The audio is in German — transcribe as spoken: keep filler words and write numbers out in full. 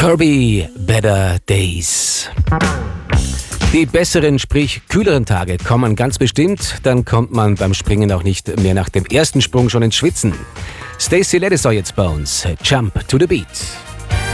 Kirby, Better Days. Die besseren, sprich kühleren Tage kommen ganz bestimmt. Dann kommt man beim Springen auch nicht mehr nach dem ersten Sprung schon ins Schwitzen. Stacey Lattisaw jetzt bei uns. Jump to the Beat.